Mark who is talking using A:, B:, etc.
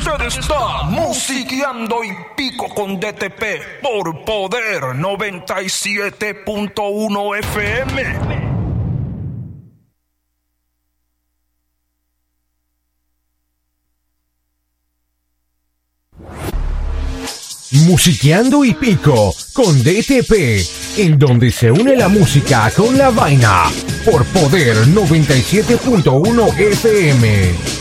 A: Usted está musiqueando y pico con DTP por Poder 97.1 FM.
B: Musiqueando y pico con DTP, en donde se une la música con la vaina, por Poder 97.1 FM.